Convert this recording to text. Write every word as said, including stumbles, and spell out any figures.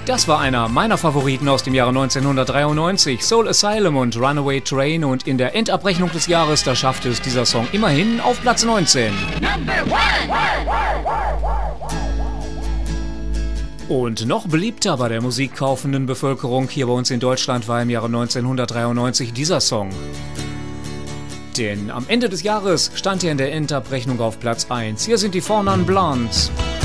Das war einer meiner Favoriten aus dem Jahre neunzehnhundertdreiundneunzig, Soul Asylum und Runaway Train, und in der Endabrechnung des Jahres, da schaffte es dieser Song immerhin auf Platz neunzehn. Und noch beliebter bei der musikkaufenden Bevölkerung hier bei uns in Deutschland war im Jahre neunzehnhundertdreiundneunzig dieser Song. Denn am Ende des Jahres stand er in der Endabrechnung auf Platz eins. Hier sind die Four Non Blondes.